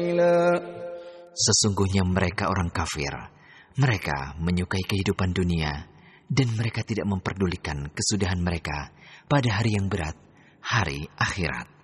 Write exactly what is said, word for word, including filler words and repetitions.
قليلا. Sesungguhnya mereka orang kafir. Mereka menyukai kehidupan dunia dan mereka tidak memperdulikan kesudahan mereka pada hari yang berat, hari akhirat.